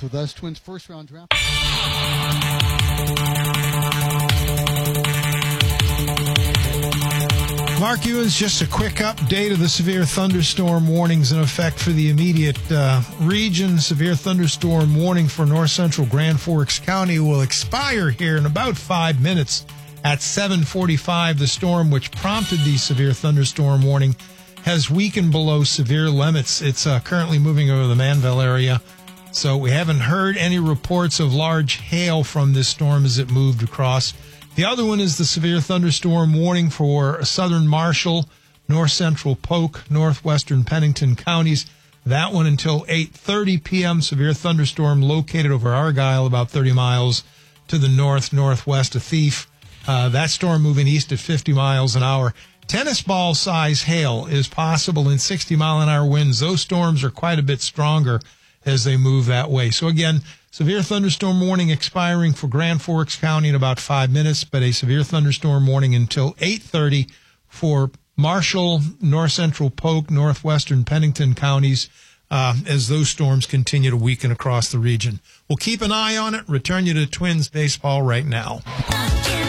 with us. Twins first round draft. Mark Ewens, just a quick update of the severe thunderstorm warnings in effect for the immediate region. Severe thunderstorm warning for north central Grand Forks County will expire here in about 5 minutes at 7:45. The storm, which prompted the severe thunderstorm warning, has weakened below severe limits. It's currently moving over the Manville area, so we haven't heard any reports of large hail from this storm as it moved across. The other one is the severe thunderstorm warning for southern Marshall, north central Polk, northwestern Pennington counties. That one until 8:30 p.m. Severe thunderstorm located over Argyle, about 30 miles to the northwest of Thief. That storm moving east at 50 miles an hour. Tennis ball size hail is possible in 60-mile-an-hour winds. Those storms are quite a bit stronger as they move that way. So again, severe thunderstorm warning expiring for Grand Forks County in about 5 minutes, but a severe thunderstorm warning until 8:30 for Marshall, north central Polk, northwestern Pennington counties as those storms continue to weaken across the region. We'll keep an eye on it. Return you to Twins baseball right now.